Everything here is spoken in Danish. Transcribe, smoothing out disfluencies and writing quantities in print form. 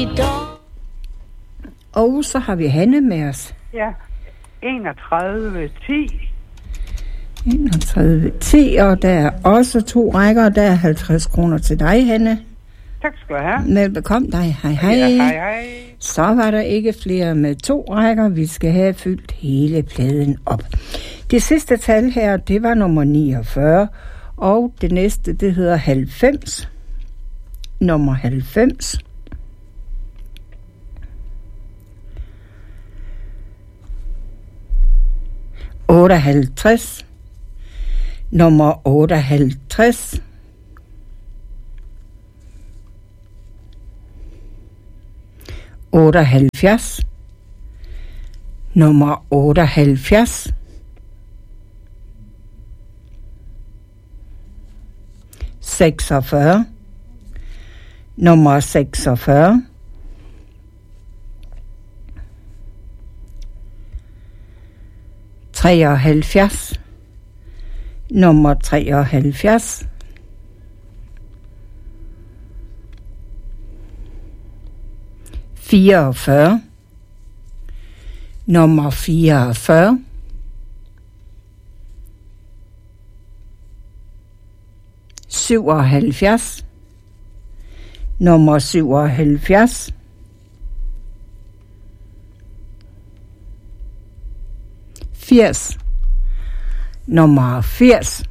Og så har vi Hanne med os. Ja, 3110. 3110, og der er også 2 rækker, og der er 50 kroner til dig, Hanne. Tak skal du have. Velbekomme dig. Hej, hej. Ja, hej, hej. Så var der ikke flere med 2 rækker. Vi skal have fyldt hele pladen op. Det sidste tal her, det var nummer 49, og det næste, det hedder 90. Nummer 90. ...58... nummer 58... ...78... nummer 78... ...46... nummer 46... ...73... nummer 73... ...44... nummer 44... ...77... nummer 77... ...80... nummer 80...